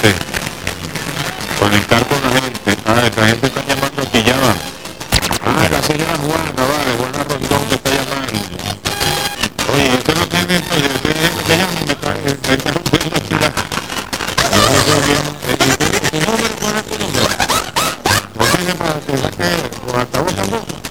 sé. Conectar con la gente. Esta gente está llamando aquí, llama. La señora Juana, vale, Juana Rondón que está llamando. Oye, usted no tiene, me está rompiendo aquí la... ¿Tu número? ¿Cuál es tu número? No tiene para que saque, o altavoz tampoco.